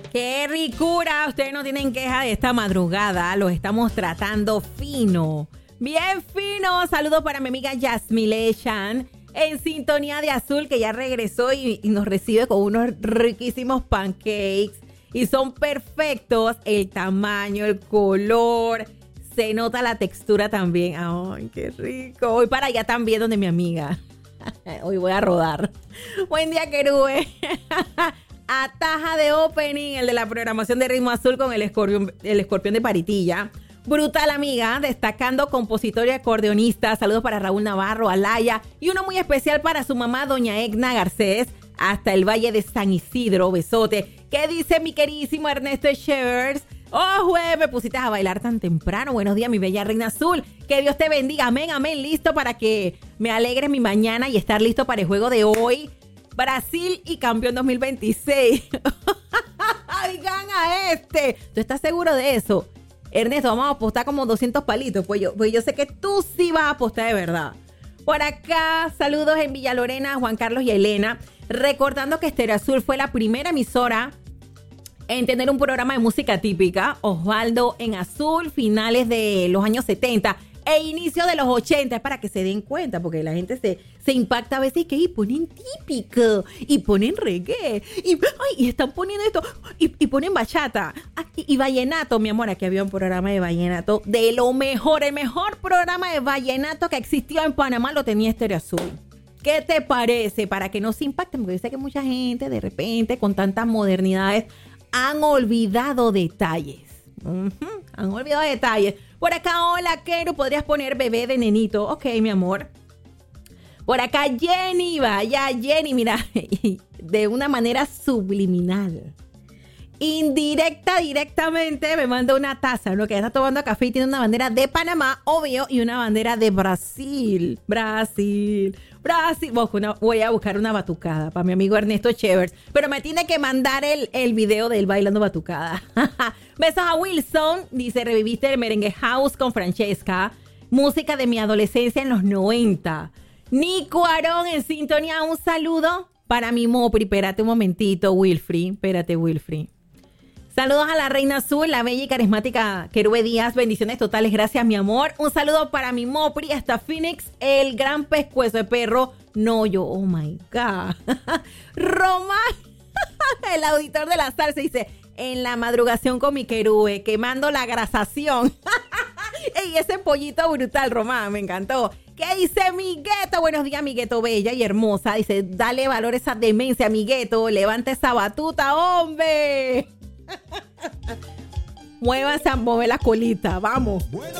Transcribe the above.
¡Qué ricura! Ustedes no tienen queja de esta madrugada. Los estamos tratando fino. Bien fino. Saludos para mi amiga Yasmile Chan en sintonía de Azul, que ya regresó y nos recibe con unos riquísimos pancakes. Y son perfectos. El tamaño, el color. Se nota la textura también. ¡Ay, qué rico! Voy para allá también donde mi amiga. Hoy voy a rodar. Buen día, querube. Ataja de opening, el de la programación de Ritmo Azul con el escorpión de Paritilla. Brutal, amiga, destacando compositor y acordeonista. Saludos para Raúl Navarro, Alaya, y uno muy especial para su mamá, doña Egna Garcés, hasta el Valle de San Isidro. Besote. ¿Qué dice mi queridísimo Ernesto Shevers? ¡Oh, güey! Me pusiste a bailar tan temprano. Buenos días, mi bella reina azul. Que Dios te bendiga. Amén, amén. Listo para que me alegre mi mañana y estar listo para el juego de hoy. Brasil y campeón 2026. Oigan a este. ¿Tú estás seguro de eso? Ernesto, vamos a apostar como 200 palitos. Pues yo sé que tú sí vas a apostar de verdad. Por acá, saludos en Villa Lorena, Juan Carlos y Elena. Recordando que Estéreo Azul fue la primera emisora en tener un programa de música típica. Osvaldo en Azul, finales de los años 70 e inicio de los 80, es para que se den cuenta, porque la gente se impacta a veces y ponen típico, y ponen reggae, y están poniendo esto, y ponen bachata, y vallenato, mi amor. Aquí había un programa de vallenato de lo mejor, el mejor programa de vallenato que existió en Panamá lo tenía Estéreo Azul. ¿Qué te parece? Para que no se impacten, porque yo sé que mucha gente de repente con tantas modernidades han olvidado detalles. Han olvidado detalles. Por acá, hola, Kero, ¿podrías poner bebé de nenito? Ok, mi amor. Por acá, Jenny, vaya, Jenny, mira, de una manera subliminal. Directamente me manda una taza, ¿no? Que está tomando café y tiene una bandera de Panamá, obvio, y una bandera de Brasil. Brasil. Voy a buscar una batucada para mi amigo Ernesto Chevers, pero me tiene que mandar el video de él bailando batucada. Besos a Wilson, dice, reviviste el Merengue House con Francesca, música de mi adolescencia en los 90. Nico Aarón en sintonía, un saludo para mi Mopri. Espérate un momentito, Wilfrey, Saludos a la Reina Azul, la bella y carismática Querube Díaz. Bendiciones totales, gracias, mi amor. Un saludo para mi Mopri hasta Phoenix, el gran pescuezo de perro. No, oh my God. Román, el auditor de la salsa, dice, en la madrugación con mi Querube, quemando la grasación. Y ese pollito brutal, Román, me encantó. ¿Qué dice Migueto? Buenos días, Migueto, bella y hermosa. Dice, dale valor a esa demencia, Migueto. Levanta esa batuta, hombre. Muévanse a mover la colita, vamos.